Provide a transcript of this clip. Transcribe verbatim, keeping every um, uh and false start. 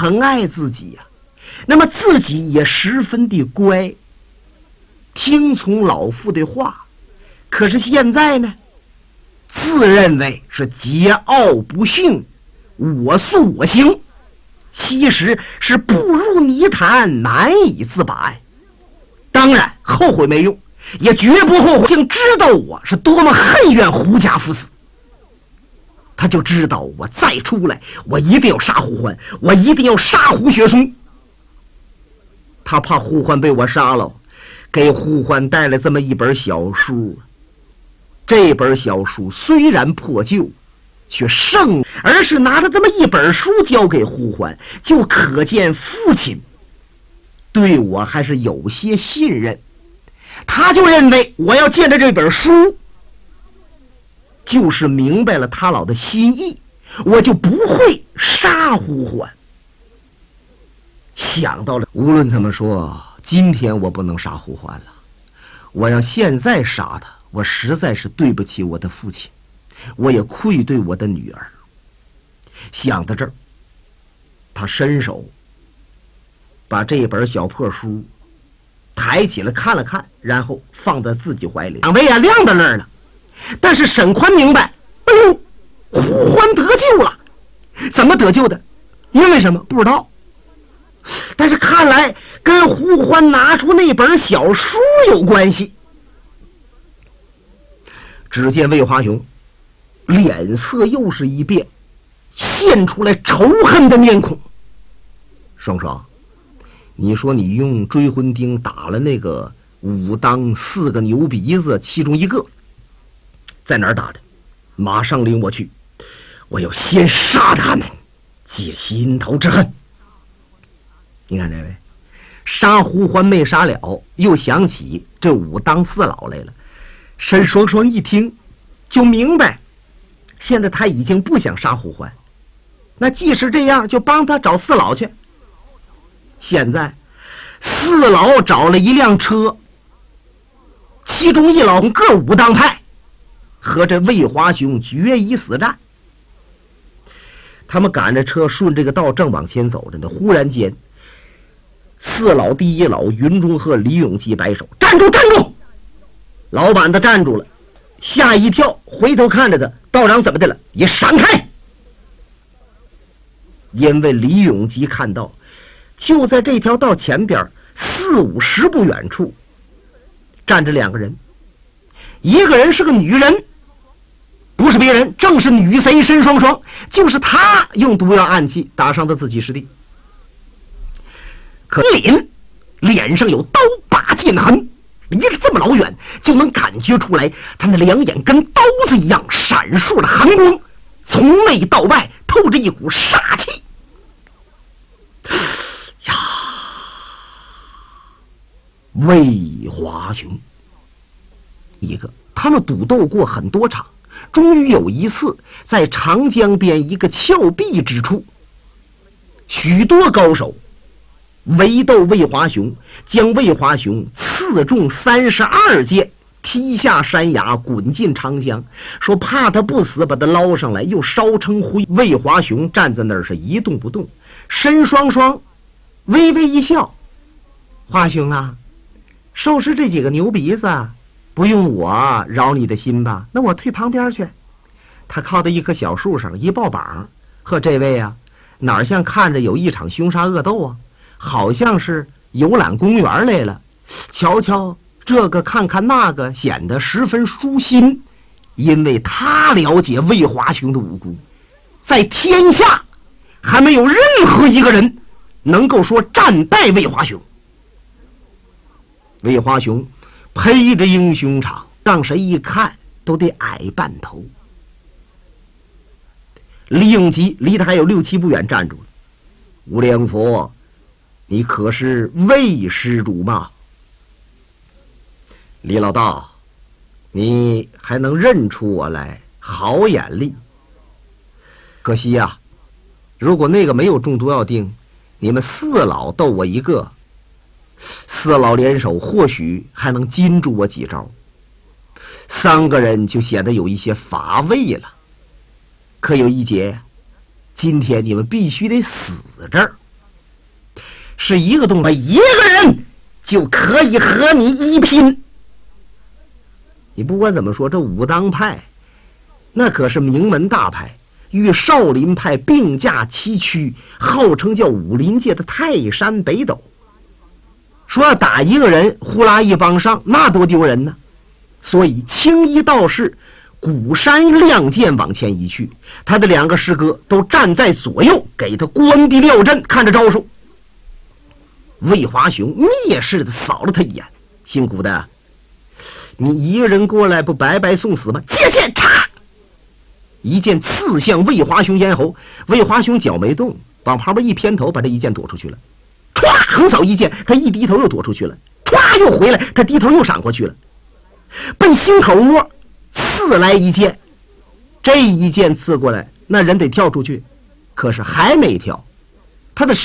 很爱自己呀、啊，那么自己也十分的乖，听从老父的话。可是现在呢，自认为是桀骜不驯，我素我行，其实是步入泥潭，难以自拔。当然后悔没用，也绝不后悔，竟知道我是多么恨怨胡家父子。他就知道我再出来，我一定要杀胡欢，我一定要杀胡雪松。他怕胡欢被我杀了，给胡欢带来这么一本小书。这本小书虽然破旧，却胜，而是拿着这么一本书交给胡欢，就可见父亲对我还是有些信任。他就认为我要见着这本书，就是明白了他老的心意，我就不会杀胡欢。想到了，无论怎么说，今天我不能杀胡欢了，我要现在杀他，我实在是对不起我的父亲，我也愧对我的女儿。想到这儿，他伸手把这本小破书抬起来看了看，然后放在自己怀里。两位啊，晾到那儿了。但是沈宽明白，哎呦，胡欢得救了。怎么得救的？因为什么？不知道。但是看来跟胡欢拿出那本小书有关系。只见魏华雄脸色又是一变，现出来仇恨的面孔。双双，你说你用追魂钉打了那个武当四个牛鼻子其中一个，在哪儿打的？马上领我去，我要先杀他们，解心头之恨。你看这位，杀胡欢没杀了，又想起这武当四老来了。沈双双一听就明白，现在他已经不想杀胡欢，那既是这样，就帮他找四老去。现在四老找了一辆车，其中一老个武当派和这魏华雄决一死战。他们赶着车顺这个道正往前走着呢，忽然间四老第一老云中鹤李永基摆手，站住站住！老板子站住了，吓一跳，回头看着他，道长怎么的了？也闪开！因为李永基看到就在这条道前边四五十步远处站着两个人，一个人是个女人，不是别人，正是女贼申双双，就是他用毒药暗器打伤的自己师弟。可脸脸上有刀把剑痕，离着这么老远就能感觉出来，他那两眼跟刀子一样闪烁的寒光，从内到外透着一股杀气。呀，魏华雄一个，他们赌斗过很多场，终于有一次在长江边一个峭壁之处，许多高手围斗魏华雄，将魏华雄刺中三十二箭，踢下山崖，滚进长江，说怕他不死，把他捞上来，又烧成灰。魏华雄站在那儿是一动不动。申双双微微一笑，华雄啊，收拾这几个牛鼻子不用我扰你的心吧？那我退旁边去。他靠在一棵小树上一抱膀，和这位啊，哪儿像看着有一场凶杀恶斗啊，好像是游览公园来了，瞧瞧这个看看那个，显得十分舒心。因为他了解魏华雄的武功，在天下还没有任何一个人能够说战败魏华雄。魏华雄披着英雄氅，让谁一看都得矮半头。李永吉离他还有六七步远站住了。吴良佛，你可是魏施主吗？李老大，你还能认出我来，好眼力。可惜呀、啊，如果那个没有中毒药锭，你们四老斗我一个，四老联手或许还能禁住我几招，三个人就显得有一些乏味了。可有一节，今天你们必须得死这儿。 是一个东北一个人就可以和你一拼。你不管怎么说，这武当派那可是名门大派，与少林派并驾齐驱，号称叫武林界的泰山北斗。说要打一个人，呼啦一帮上，那多丢人呢。所以青衣道士鼓山亮剑往前一去，他的两个师哥都站在左右，给他关帝撂阵，看着招数。魏华雄蔑视的扫了他一眼，姓古的，你一个人过来不白白送死吗？接剑，嚓！一剑刺向魏华雄咽喉，魏华雄脚没动，往旁边一偏头，把这一剑躲出去了。歘，横扫一剑，他一低头又躲出去了。歘，又回来，他低头又闪过去了，奔心口窝刺来一剑。这一剑刺过来，那人得跳出去，可是还没跳，他的